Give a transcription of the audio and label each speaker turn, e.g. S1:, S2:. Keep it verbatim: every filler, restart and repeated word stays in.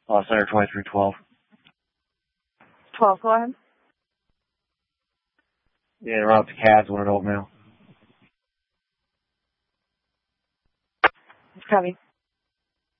S1: Uh, Center twenty-three twelve.
S2: twelve, go ahead.
S1: Yeah, around the Cavs, one adult male.
S2: Copy.